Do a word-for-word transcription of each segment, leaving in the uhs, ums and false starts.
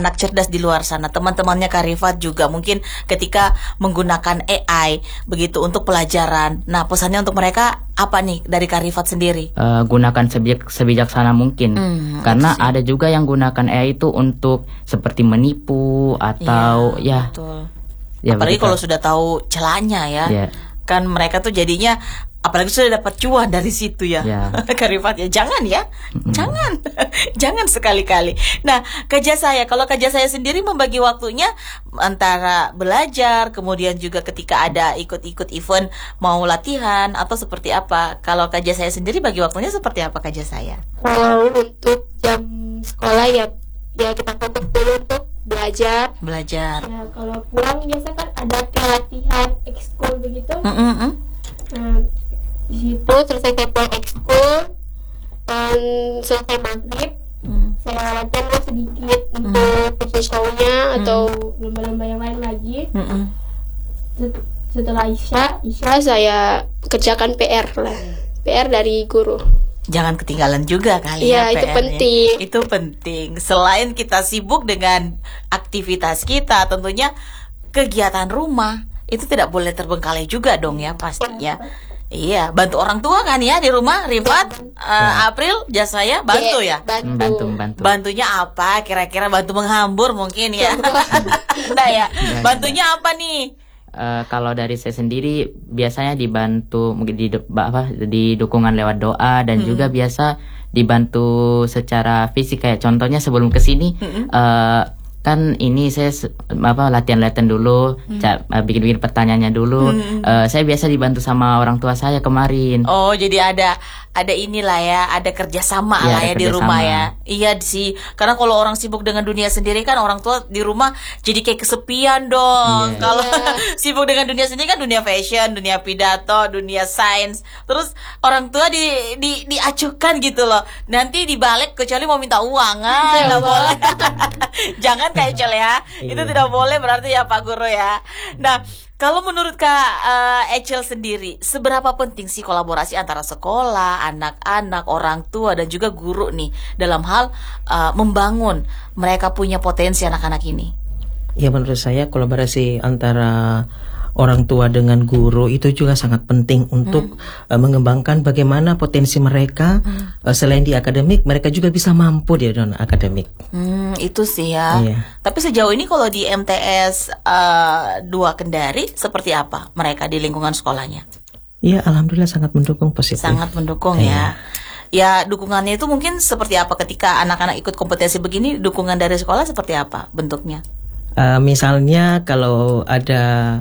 anak cerdas di luar sana, teman-temannya Kak Rifat juga mungkin ketika menggunakan A I begitu untuk pelajaran. Nah, pesannya untuk mereka apa nih dari Kak Rifat sendiri? Uh, gunakan sebijak, sebijaksana mungkin. Hmm, Karena ada juga yang gunakan A I itu untuk seperti menipu atau ya. ya betul. Ya, apalagi begitu. Kalau sudah tahu celahnya ya, yeah. kan mereka tuh jadinya, apalagi sudah dapat cuan dari situ ya, yeah. Kak Rifat ya, jangan ya, mm-hmm. jangan, jangan sekali-kali. Nah, kerja saya, kalau kerja saya sendiri membagi waktunya antara belajar, kemudian juga ketika ada ikut-ikut event mau latihan atau seperti apa. Kalau kerja saya sendiri bagi waktunya seperti apa kerja saya? Kalau untuk jam sekolah ya, ya kita kontak dulu untuk belajar. Belajar. Nah, kalau pulang biasa kan ada pelatihan ekskul begitu. Mm-mm. Nah, di situ selesai saya pulang ekskul dan selesai maghrib, mm. saya latihan dulu sedikit mm. untuk fashion show-nya mm. atau lomba-lomba yang lain lagi. Mm-mm. Setelah isya, isya saya kerjakan P R lah, P R dari guru. Jangan ketinggalan juga kali ya, ya itu P R-nya. penting. Itu penting. Selain kita sibuk dengan aktivitas kita, tentunya kegiatan rumah itu tidak boleh terbengkalai juga dong ya pastinya. Iya, bantu orang tua kan ya di rumah, Rifat, uh, April, jasa saya bantu ya. Bantu. bantu, bantu. Bantunya apa? Kira-kira bantu menghambur mungkin ya. Nah ya, bantunya apa nih? Uh, kalau dari saya sendiri biasanya dibantu mungkin di apa di dukungan lewat doa dan hmm. juga biasa dibantu secara fisik, kayak contohnya sebelum kesini hmm. uh, kan ini saya apa latihan-latihan dulu, hmm. ca- bikin-bikin pertanyaannya dulu. Hmm. Uh, saya biasa dibantu sama orang tua saya kemarin. Oh, jadi ada ada inilah ya, ada kerjasama ya, lah ya di rumah ya. Iya sih, karena kalau orang sibuk dengan dunia sendiri kan orang tua di rumah jadi kayak kesepian dong. Yeah. Kalau yeah. sibuk dengan dunia sendiri kan dunia fashion, dunia pidato, dunia sains. Terus orang tua di di diacuhkan gitu loh. Nanti dibalik kecuali mau minta uang, ah nggak boleh. Jangan kayak Ecel ya. Itu yeah. tidak boleh berarti ya Pak Guru ya. Nah, kalau menurut Kak uh, Ecel sendiri, seberapa penting sih kolaborasi antara sekolah, anak-anak, orang tua dan juga guru nih dalam hal uh, membangun mereka punya potensi anak-anak ini? Ya, menurut saya kolaborasi antara orang tua dengan guru itu juga sangat penting untuk hmm. uh, mengembangkan bagaimana potensi mereka hmm. uh, selain di akademik, mereka juga bisa mampu di non akademik. Hmm, itu sih ya. Iya. Tapi sejauh ini kalau di M T S uh, dua Kendari seperti apa mereka di lingkungan sekolahnya? Iya, alhamdulillah sangat mendukung, positif. Sangat mendukung ya. Ya, dukungannya itu mungkin seperti apa ketika anak-anak ikut kompetensi begini? Dukungan dari sekolah seperti apa bentuknya? Uh, misalnya kalau ada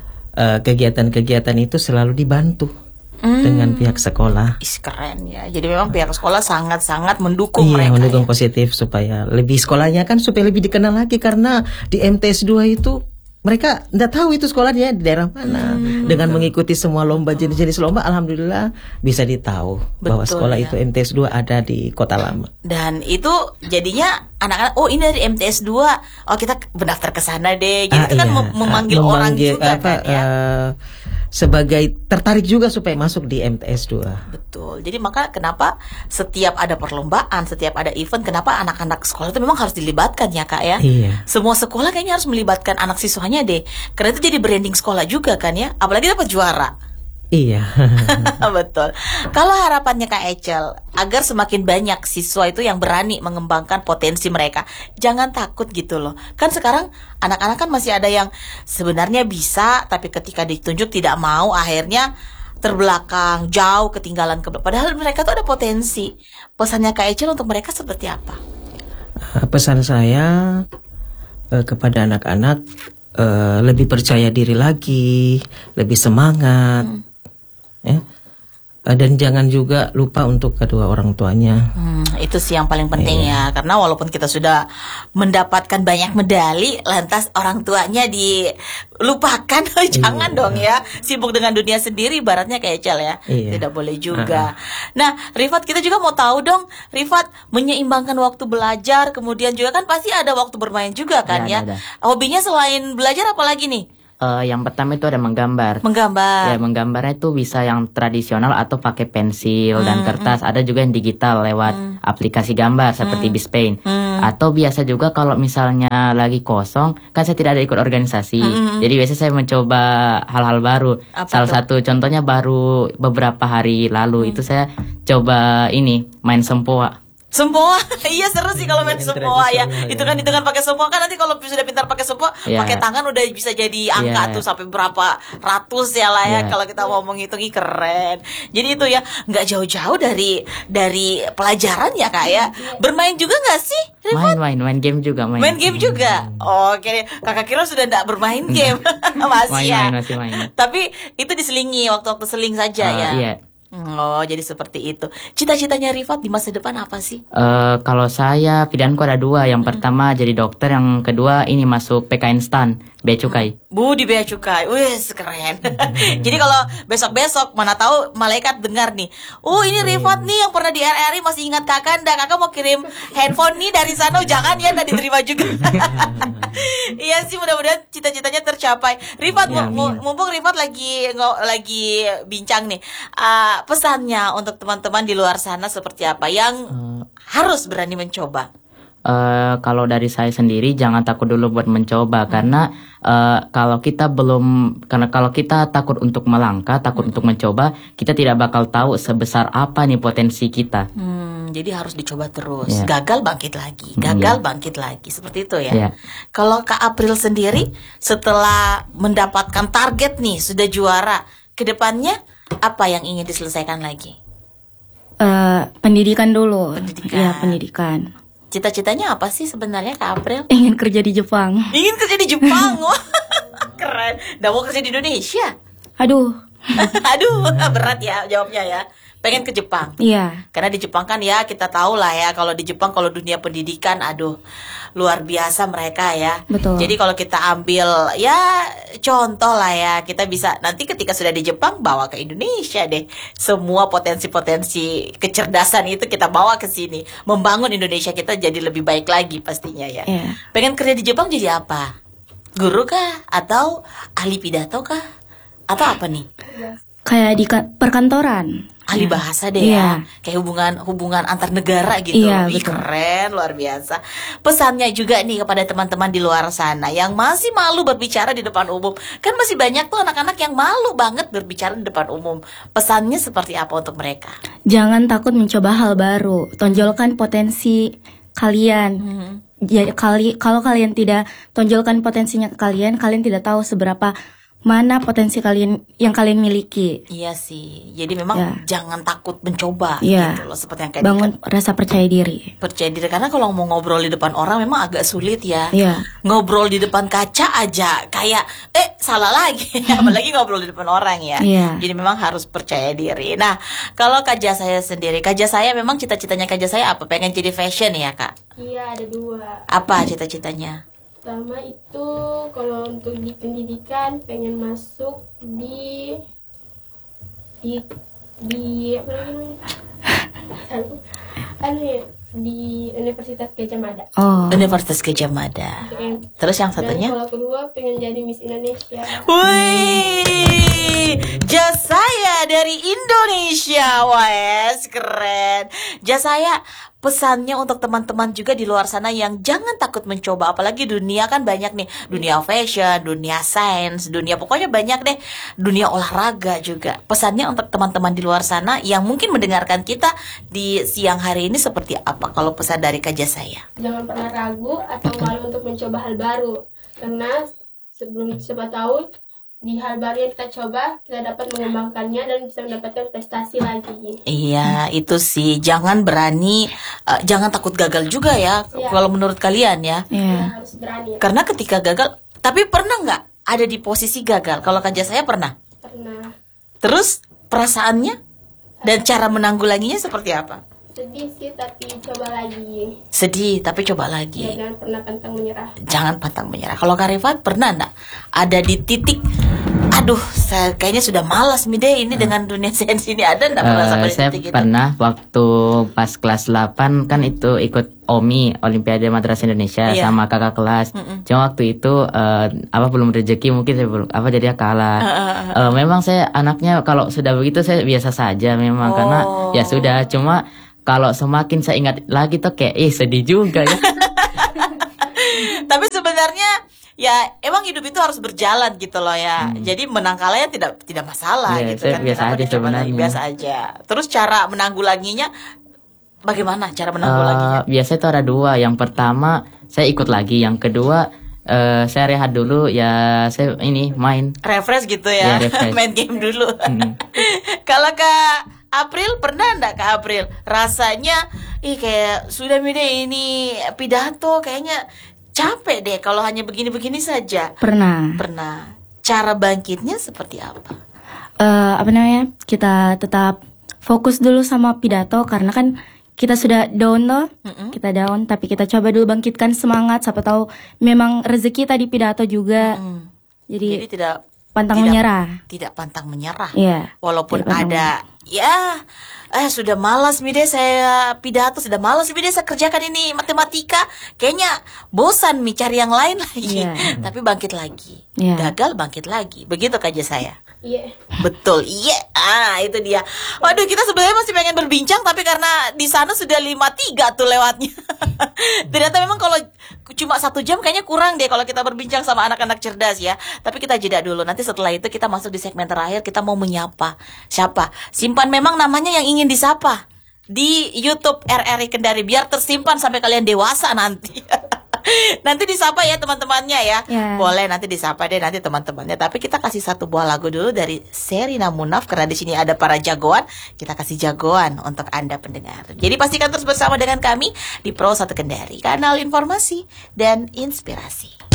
Uh, kegiatan-kegiatan itu selalu dibantu hmm. dengan pihak sekolah. Is, keren ya. Jadi memang pihak sekolah sangat-sangat mendukung iya, mereka. mendukung ya? positif supaya lebih sekolahnya kan supaya lebih dikenal lagi, karena di M T S dua itu mereka tidak tahu itu sekolahnya di daerah mana. Hmm. Dengan mengikuti semua lomba, jenis-jenis lomba, alhamdulillah bisa ditahu Betul, bahwa sekolah ya. itu M T S dua ada di Kota Lama. Dan itu jadinya anak-anak, oh ini dari M T S dua, oh kita mendaftar ke sana deh. Gitu ah, kan iya. mem- memanggil, memanggil orang juga apa, kan ya. Uh, sebagai tertarik juga supaya masuk di M T S dua. Betul. Jadi maka kenapa setiap ada perlombaan, setiap ada event, kenapa anak-anak sekolah itu memang harus dilibatkan ya Kak ya? Iya. Semua sekolah kayaknya harus melibatkan anak siswanya deh. Karena itu jadi branding sekolah juga kan ya. Apalagi dapat juara. Iya. Betul. Kalau harapannya Kak Ecel agar semakin banyak siswa itu yang berani mengembangkan potensi mereka, jangan takut gitu loh. Kan sekarang anak-anak kan masih ada yang sebenarnya bisa, tapi ketika ditunjuk tidak mau, akhirnya terbelakang, jauh ketinggalan ke padahal mereka tuh ada potensi. Pesannya Kak Ecel untuk mereka seperti apa? Pesan saya uh, kepada anak-anak uh, lebih percaya diri lagi, lebih semangat. Hmm. Ya. Dan jangan juga lupa untuk kedua orang tuanya. Hmm, itu sih yang paling penting yeah. ya. Karena walaupun kita sudah mendapatkan banyak medali, lantas orang tuanya dilupakan. Jangan yeah. dong ya. Sibuk dengan dunia sendiri, ibaratnya kayak Ecel ya. Yeah. Tidak boleh juga. Uh-huh. Nah, Rifat, kita juga mau tahu dong, Rifat menyeimbangkan waktu belajar, kemudian juga kan pasti ada waktu bermain juga kan ya. ya? Hobinya selain belajar apa lagi nih? Uh, yang pertama itu ada menggambar. Menggambar. Ya, menggambarnya itu bisa yang tradisional atau pakai pensil hmm, dan kertas. Hmm. Ada juga yang digital lewat hmm. aplikasi gambar seperti Hmm. Bispaint. Hmm. Atau biasa juga kalau misalnya lagi kosong, kan saya tidak ada ikut organisasi. Hmm. Jadi biasa saya mencoba hal-hal baru. Apa Salah tuh? satu contohnya baru beberapa hari lalu itu saya coba ini main sempoa. Sempoa, iya seru sih kalau main Main sempoa ya. tradisional, Itu ya. kan hitungan pakai sempoa kan nanti kalau sudah pintar pakai sempoa, Iya. pakai tangan udah bisa jadi angka Iya. tuh sampai berapa ratus ya lah ya Iya. kalau kita mau menghitung. Ih, keren. Jadi itu ya nggak jauh-jauh dari dari pelajaran ya kak ya. Bermain juga nggak sih? Main main main game juga main. Main game juga. Oke, kakak kira sudah tidak bermain game. Masih Main, ya. main, masih main. Tapi itu diselingi waktu-waktu seling saja Eh, ya. Iya. Oh, jadi seperti itu. Cita-citanya Rifat di masa depan apa sih? Eh, kalau saya pilihanku ada dua. Yang pertama jadi dokter, yang kedua ini masuk P K N STAN, bea cukai. Bu di bea cukai, wih keren. Jadi kalau besok-besok mana tahu malaikat dengar nih, oh ini Rifat nih yang pernah di R R I masih ingat kakak, ndak kakak mau kirim handphone nih dari sana, oh, jangan ya, ndak diterima juga. Iya sih, mudah-mudahan cita-citanya tercapai. Rifat, Ya, mu- mu- amin. mumpung Rifat lagi ngo- lagi bincang nih, ah, pesannya untuk teman-teman di luar sana seperti apa yang Eh, harus berani mencoba? Eh, kalau dari saya sendiri jangan takut dulu buat mencoba karena eh, kalau kita belum karena kalau kita takut untuk melangkah, takut untuk mencoba, kita tidak bakal tahu sebesar apa nih potensi kita. Hmm, jadi harus dicoba terus. Ya. Gagal bangkit lagi, gagal bangkit lagi, seperti itu ya. Ya. Kalau Kak April sendiri setelah mendapatkan target nih sudah juara, kedepannya apa yang ingin diselesaikan lagi? Eh, pendidikan dulu. Pendidikan. Ya, pendidikan. Cita-citanya apa sih sebenarnya Kak April? Ingin kerja di Jepang. Ingin kerja di Jepang, wah keren. Nggak mau kerja di Indonesia? Aduh, Aduh, berat ya jawabnya ya. Pengen ke Jepang. iya. Karena di Jepang kan ya kita tahu lah ya kalau di Jepang kalau dunia pendidikan aduh luar biasa mereka ya. Betul. Jadi kalau kita ambil ya contoh lah ya kita bisa nanti ketika sudah di Jepang bawa ke Indonesia deh. Semua potensi-potensi kecerdasan itu kita bawa ke sini. Membangun Indonesia kita jadi lebih baik lagi pastinya ya. Iya. Pengen kerja di Jepang jadi apa? Guru kah? Atau ahli pidato kah? Atau apa nih? Kayak di ka- perkantoran. Ahli Ya. bahasa deh ya, Iya. kayak hubungan hubungan antar negara gitu. Iya, Ih, betul. keren, luar biasa. Pesannya juga nih kepada teman-teman di luar sana yang masih malu berbicara di depan umum. Kan masih banyak tuh anak-anak yang malu banget berbicara di depan umum. Pesannya seperti apa untuk mereka? Jangan takut mencoba hal baru. Tonjolkan potensi kalian. Hmm. Jadi kali kalau kalian tidak tonjolkan potensinya ke kalian, kalian tidak tahu seberapa mana potensi kalian yang kalian miliki. Iya sih. Jadi memang Ya. jangan takut mencoba Iya. gitu loh, seperti yang kayak Bangun rasa percaya diri. percaya diri karena kalau mau ngobrol di depan orang memang agak sulit ya. Iya. Ngobrol di depan kaca aja kayak eh salah lagi apalagi ngobrol di depan orang ya. Iya. Jadi memang harus percaya diri. Nah, kalau Kak saya sendiri, Kak saya memang cita-citanya Kak saya apa? Pengen jadi fashion ya, Kak? Iya, ada dua. Apa cita-citanya? Pertama itu kalau untuk di pendidikan pengen masuk di di di apa namanya? Anu, anu ya, di Universitas Gajah Mada. Oh. Universitas Gajah Mada. Em, Terus yang Dan satunya? kalau kedua pengen jadi Miss Indonesia. Wih, Jasaya dari Indonesia, wes keren. Jasaya, pesannya untuk teman-teman juga di luar sana yang jangan takut mencoba, apalagi dunia kan banyak nih, dunia fashion, dunia sains, dunia pokoknya banyak deh, dunia olahraga juga. Pesannya untuk teman-teman di luar sana yang mungkin mendengarkan kita di siang hari ini seperti apa? Kalau pesan dari Kak Jasaya? Jangan pernah ragu atau malu untuk mencoba hal baru. Karena sebelum siapa tahu di hal baru yang kita coba kita dapat mengembangkannya dan bisa mendapatkan prestasi lagi. Iya, itu sih. Jangan berani, eh, jangan takut gagal juga ya. Iya. Kalau menurut kalian ya. Iya. Kita harus berani. Karena ketika gagal, tapi pernah nggak ada di posisi gagal? Kalau Kak saya pernah. Pernah Terus perasaannya dan cara menanggulanginya seperti apa? sedih sih tapi coba lagi. Sedih, tapi coba Ya, lagi. jangan pernah pantang menyerah. Jangan pantang menyerah. Kalau Kak Rifat pernah nggak ada di titik, aduh, saya kayaknya sudah malas nih deh ini dengan dunia sains ini, ada nggak pernah Eh, sampai di saya titik itu? pernah waktu pas kelas delapan kan itu ikut O M I Olimpiade Madrasah Indonesia Iya. sama kakak kelas. Cuma waktu itu eh, apa belum rezeki mungkin saya belum apa jadi kalah. Eh, memang saya anaknya kalau sudah begitu saya biasa saja memang Oh. karena ya sudah cuma kalau semakin saya ingat lagi tuh kayak eh sedih juga ya. Tapi sebenarnya ya emang hidup itu harus berjalan gitu loh ya. Hmm. Jadi menang kalahnya tidak tidak masalah Ya, gitu saya kan. biasa Kenapa aja dicoba lagi? sebenarnya. Biasa aja. Terus cara menanggulanginya bagaimana cara menanggulanginya? Eh, biasa itu ada dua. Yang pertama saya ikut lagi. Yang kedua eh, saya rehat dulu ya, saya ini main. Refresh gitu ya. Ya, refresh. Main game dulu. Hmm. Kalau Kak April pernah enggak Kak April rasanya ih kayak sudah Mide ini pidato kayaknya capek deh kalau hanya begini-begini saja. Pernah. Pernah. Cara bangkitnya seperti apa? Eh, apa namanya? Kita tetap fokus dulu sama pidato karena kan kita sudah down loh. Kita down tapi kita coba dulu bangkitkan semangat, siapa tahu memang rezeki tadi pidato juga. Hmm. Jadi, Jadi tidak pantang tidak- menyerah. Tidak pantang menyerah. Iya. Walaupun Tidak pantang ada ya eh sudah malas Mide saya pidato, sudah malas Mide saya kerjakan ini matematika, kayaknya bosan Mi cari yang lain lagi. Iya. Tapi bangkit lagi. Iya. Gagal bangkit lagi. Begitu aja saya. Iya. Betul, iya. Ah, itu dia. Waduh, kita sebenarnya masih pengen berbincang tapi karena di sana sudah lima tiga tuh lewatnya. Ternyata memang kalau cuma satu jam kayaknya kurang deh kalau kita berbincang sama anak-anak cerdas ya. Tapi kita jeda dulu. Nanti setelah itu kita masuk di segmen terakhir, kita mau menyapa. Siapa? Simpan memang namanya yang ingin disapa di YouTube R R I Kendari biar tersimpan sampai kalian dewasa nanti. Nanti disapa ya teman-temannya ya. Ya. Boleh nanti disapa deh nanti teman-temannya. Tapi kita kasih satu buah lagu dulu dari Sherina Munaf karena di sini ada para jagoan. Kita kasih jagoan untuk Anda pendengar. Jadi pastikan terus bersama dengan kami di Pro satu Kendari, kanal informasi dan inspirasi.